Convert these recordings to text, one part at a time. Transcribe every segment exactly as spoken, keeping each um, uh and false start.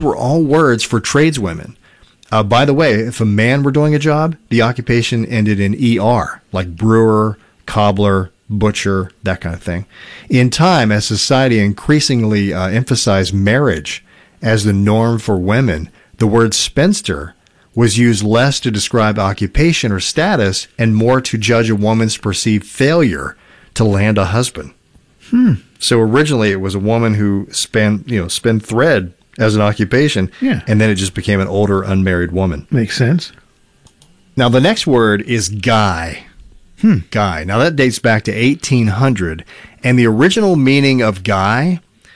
were all words for tradeswomen. Uh, by the way, if a man were doing a job, the occupation ended in E R, like brewer, cobbler, butcher, that kind of thing. In time, as society increasingly uh, emphasized marriage as the norm for women, the word spinster was used less to describe occupation or status and more to judge a woman's perceived failure to land a husband. Hmm. So originally it was a woman who spun, you know, spin thread as an occupation, yeah. and then it just became an older unmarried woman. Makes sense. Now the next word is guy. Hmm. Guy. Now that dates back to eighteen hundred, and the original meaning of guy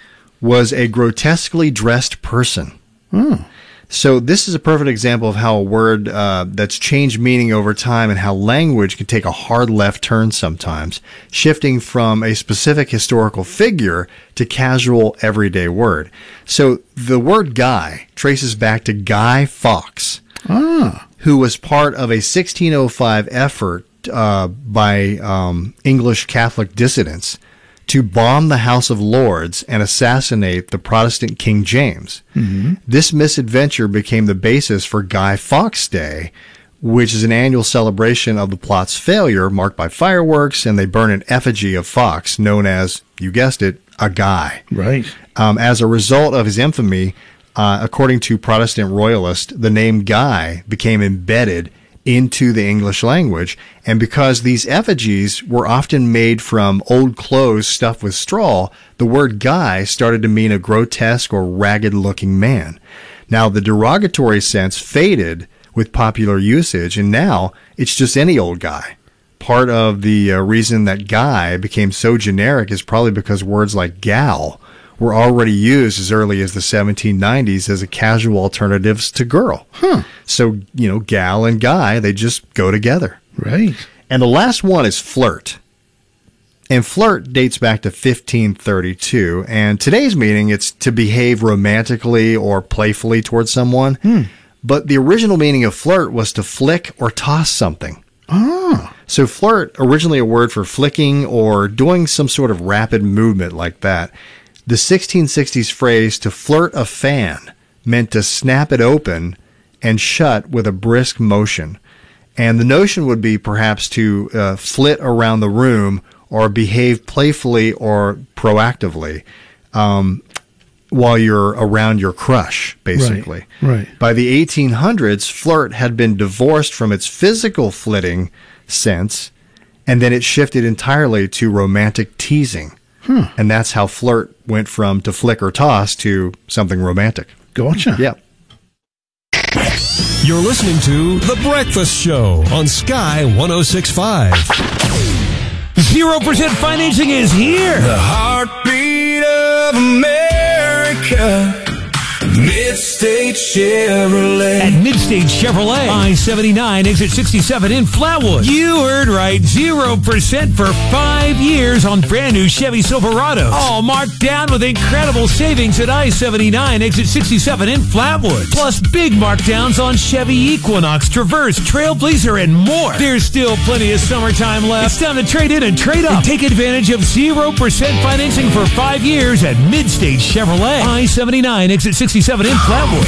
was a grotesquely dressed person. Oh. So this is a perfect example of how a word uh, that's changed meaning over time and how language can take a hard left turn sometimes, shifting from a specific historical figure to casual everyday word. So the word guy traces back to Guy Fawkes, ah. who was part of a sixteen oh five effort uh, by um, English Catholic dissidents to bomb the House of Lords and assassinate the Protestant King James. Mm-hmm. This misadventure became the basis for Guy Fawkes Day, which is an annual celebration of the plot's failure marked by fireworks, and they burn an effigy of Fawkes known as, you guessed it, a guy. Right. Um, as a result of his infamy, uh, according to Protestant royalists, the name Guy became embedded into the English language, and because these effigies were often made from old clothes stuffed with straw, the word guy started to mean a grotesque or ragged-looking man. Now, the derogatory sense faded with popular usage, and now it's just any old guy. Part of the uh, reason that guy became so generic is probably because words like gal were already used as early as the seventeen nineties as a casual alternatives to girl. Huh. So, you know, gal and guy, they just go together. Right. And the last one is flirt. And flirt dates back to fifteen thirty-two. And today's meaning, it's to behave romantically or playfully towards someone. Hmm. But the original meaning of flirt was to flick or toss something. Ah. So flirt, originally a word for flicking or doing some sort of rapid movement like that. The sixteen sixties phrase to flirt a fan meant to snap it open and shut with a brisk motion. And the notion would be perhaps to uh, flit around the room or behave playfully or proactively um, while you're around your crush, basically. Right, right. By the eighteen hundreds, flirt had been divorced from its physical flitting sense, and then it shifted entirely to romantic teasing. Huh. And that's how flirt went from to flick or toss to something romantic. Gotcha. Yeah. You're listening to The Breakfast Show on Sky one oh six point five. Zero percent financing is here. The heartbeat of America. Midstate Chevrolet. At Midstate Chevrolet, I seventy-nine, exit sixty-seven in Flatwood. You heard right, zero percent for five years on brand new Chevy Silverados. All marked down with incredible savings at I seventy-nine, exit sixty-seven in Flatwood. Plus big markdowns on Chevy Equinox, Traverse, Trailblazer, and more. There's still plenty of summertime left. It's time to trade in and trade up. And take advantage of zero percent financing for five years at Midstate Chevrolet. I seventy-nine, exit sixty-seven in Flatwood.